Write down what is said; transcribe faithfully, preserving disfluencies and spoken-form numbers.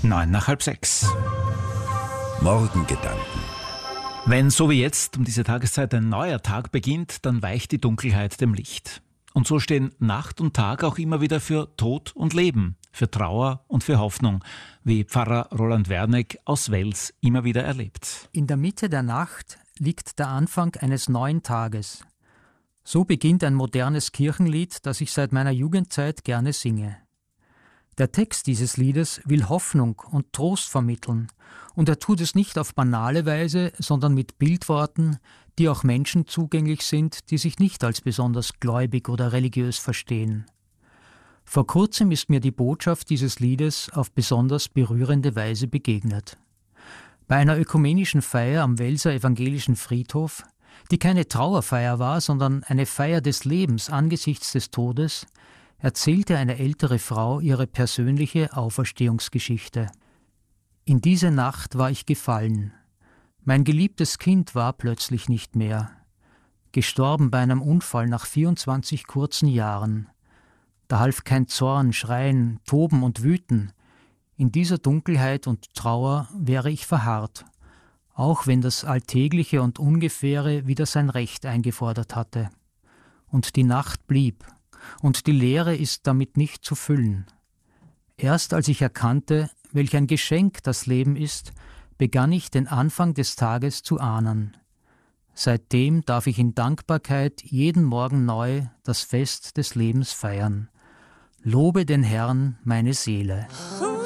Neun nach halb sechs. Morgengedanken. Wenn so wie jetzt um diese Tageszeit ein neuer Tag beginnt, dann weicht die Dunkelheit dem Licht. Und so stehen Nacht und Tag auch immer wieder für Tod und Leben, für Trauer und für Hoffnung, wie Pfarrer Roland Werneck aus Wels immer wieder erlebt. In der Mitte der Nacht liegt der Anfang eines neuen Tages. So beginnt ein modernes Kirchenlied, das ich seit meiner Jugendzeit gerne singe. Der Text dieses Liedes will Hoffnung und Trost vermitteln, und er tut es nicht auf banale Weise, sondern mit Bildworten, die auch Menschen zugänglich sind, die sich nicht als besonders gläubig oder religiös verstehen. Vor kurzem ist mir die Botschaft dieses Liedes auf besonders berührende Weise begegnet. Bei einer ökumenischen Feier am Welser evangelischen Friedhof, die keine Trauerfeier war, sondern eine Feier des Lebens angesichts des Todes, erzählte eine ältere Frau ihre persönliche Auferstehungsgeschichte. In diese Nacht war ich gefallen. Mein geliebtes Kind war plötzlich nicht mehr. Gestorben bei einem Unfall nach vierundzwanzig kurzen Jahren. Da half kein Zorn, Schreien, Toben und Wüten. In dieser Dunkelheit und Trauer wäre ich verharrt, auch wenn das Alltägliche und Ungefähre wieder sein Recht eingefordert hatte. Und die Nacht blieb. Und die Leere ist damit nicht zu füllen. Erst als ich erkannte, welch ein Geschenk das Leben ist, begann ich den Anfang des Tages zu ahnen. Seitdem darf ich in Dankbarkeit jeden Morgen neu das Fest des Lebens feiern. Lobe den Herrn, meine Seele.